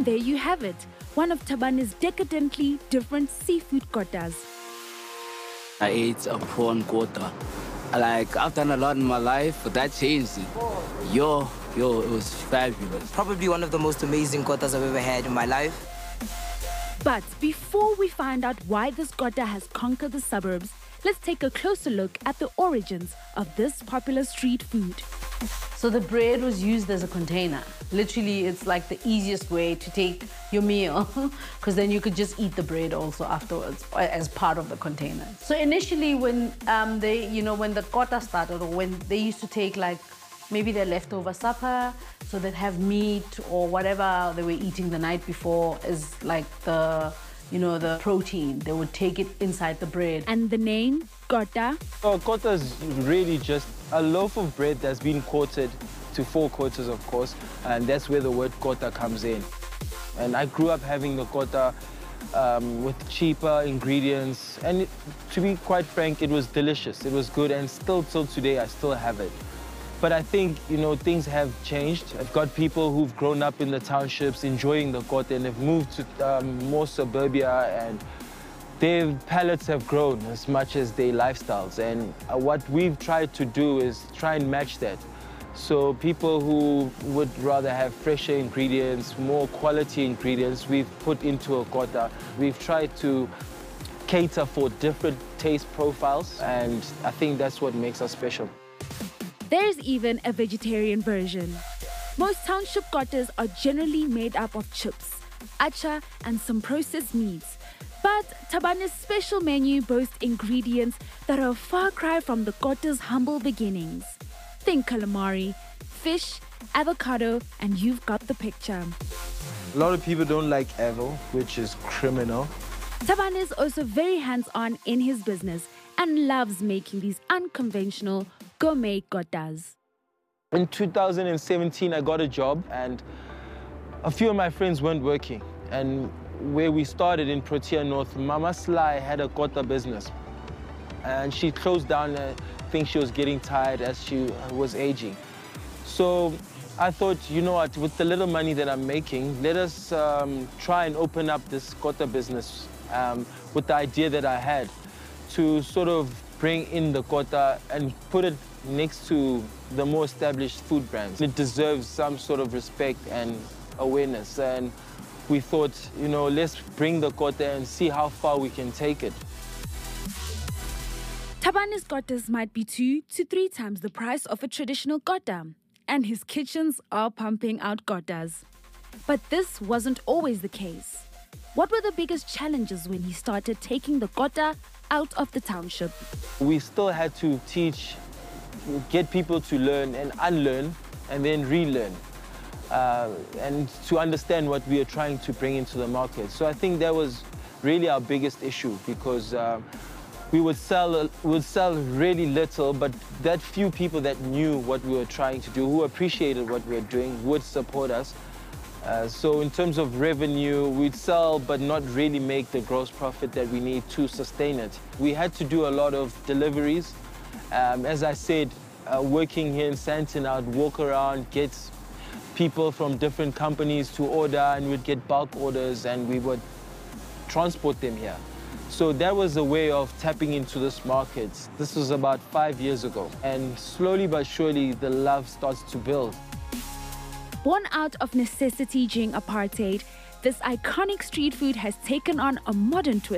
And there you have it, one of Thabane's decadently different seafood kotas. I ate a prawn kota. Like, I've done a lot in my life, but that changed it. Yo, it was fabulous. Probably one of the most amazing kotas I've ever had in my life. But before we find out why this kota has conquered the suburbs, let's take a closer look at the origins of this popular street food. So the bread was used as a container. Literally, it's like the easiest way to take your meal because then you could just eat the bread also afterwards as part of the container. So initially when when the kota started, or when they used to take like maybe their leftover supper, so they'd have meat or whatever they were eating the night before is like the protein. They would take it inside the bread. And the name, kota? Kota is really just a loaf of bread that's been quartered to 4 quarters, of course, and that's where the word kota comes in. And I grew up having the kota with cheaper ingredients, and to be quite frank, it was delicious. It was good, and still till today, I still have it. But I think, things have changed. I've got people who've grown up in the townships enjoying the kota and have moved to more suburbia, and their palates have grown as much as their lifestyles. And what we've tried to do is try and match that. So people who would rather have fresher ingredients, more quality ingredients, we've put into a kota. We've tried to cater for different taste profiles, and I think that's what makes us special. There's even a vegetarian version. Most township kotas are generally made up of chips, acha, and some processed meats. But Thabane's special menu boasts ingredients that are a far cry from the kota's humble beginnings. Think calamari, fish, avocado, and you've got the picture. A lot of people don't like avo, which is criminal. Thabane is also very hands-on in his business and loves making these unconventional gourmet kotas. In 2017, I got a job, and a few of my friends weren't working. And where we started in Protea North, Mama Sly had a kota business. And she closed down. I think she was getting tired as she was aging. So I thought, you know what, with the little money that I'm making, let us try and open up this kota business with the idea that I had to sort of bring in the kota and put it next to the more established food brands. It deserves some sort of respect and awareness. And we thought, let's bring the kota and see how far we can take it. Thabane's kotas might be 2 to 3 times the price of a traditional kota, and his kitchens are pumping out kotas. But this wasn't always the case. What were the biggest challenges when he started taking the kota out of the township? We still had to teach, get people to learn and unlearn and then relearn, and to understand what we are trying to bring into the market. So I think that was really our biggest issue, because we would sell really little, but that few people that knew what we were trying to do, who appreciated what we were doing, would support us. So in terms of revenue, we'd sell but not really make the gross profit that we need to sustain it. We had to do a lot of deliveries. As I said, working here in Sandton, I'd walk around, get people from different companies to order, and we'd get bulk orders and we would transport them here. So that was a way of tapping into this market. This was about 5 years ago. And slowly but surely, the love starts to build. Born out of necessity during apartheid, this iconic street food has taken on a modern twist.